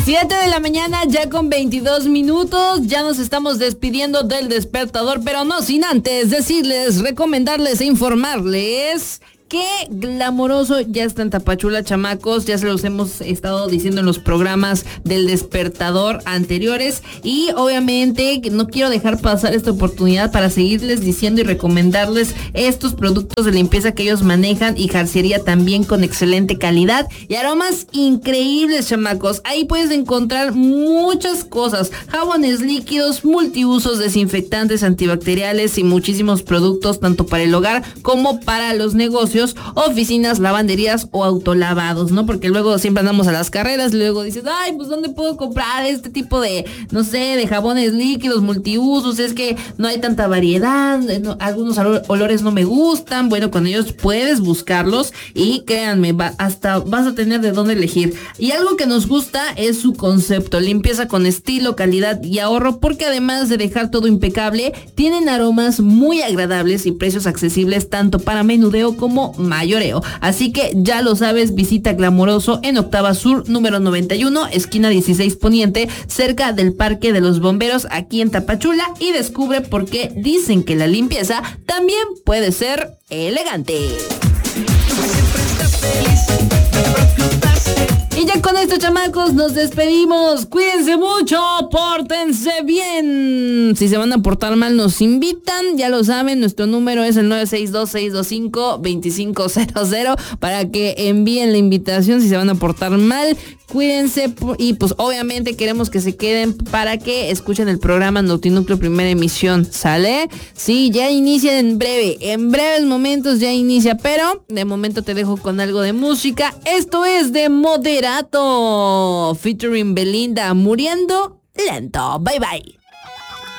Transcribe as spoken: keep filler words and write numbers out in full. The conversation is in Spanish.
siete de la mañana, ya con veintidós minutos, ya nos estamos despidiendo del despertador, pero no sin antes decirles, recomendarles e informarles qué glamoroso ya está en Tapachula, chamacos. Ya se los hemos estado diciendo en los programas del despertador anteriores y obviamente no quiero dejar pasar esta oportunidad para seguirles diciendo y recomendarles estos productos de limpieza que ellos manejan y jarciería también con excelente calidad y aromas increíbles, chamacos. Ahí puedes encontrar muchas cosas, jabones líquidos, multiusos, desinfectantes, antibacteriales y muchísimos productos tanto para el hogar como para los negocios, oficinas, lavanderías o autolavados, ¿no? Porque luego siempre andamos a las carreras y luego dices, ay, pues ¿dónde puedo comprar este tipo de, no sé, de jabones líquidos, multiusos? Es que no hay tanta variedad, no, algunos olores no me gustan. Bueno, con ellos puedes buscarlos y créanme, va, hasta vas a tener de dónde elegir. Y algo que nos gusta es su concepto, limpieza con estilo, calidad y ahorro, porque además de dejar todo impecable, tienen aromas muy agradables y precios accesibles tanto para menudeo como mayoreo. Así que ya lo sabes, visita Glamoroso en Octava Sur, número noventa y uno, esquina dieciséis Poniente, cerca del Parque de los Bomberos, aquí en Tapachula, y descubre por qué dicen que la limpieza también puede ser elegante. Y ya con esto, chamacos, nos despedimos. Cuídense mucho, pórtense bien. Si se van a portar mal, nos invitan. Ya lo saben, nuestro número es el nueve seis dos, seis dos cinco, dos cinco cero cero para que envíen la invitación si se van a portar mal. Cuídense y pues obviamente queremos que se queden para que escuchen el programa Notinúcleo Primera Emisión, ¿sale? Sí, ya inicia en breve, en breves momentos ya inicia, pero de momento te dejo con algo de música. Esto es de Moderato, featuring Belinda, Muriendo Lento. Bye bye.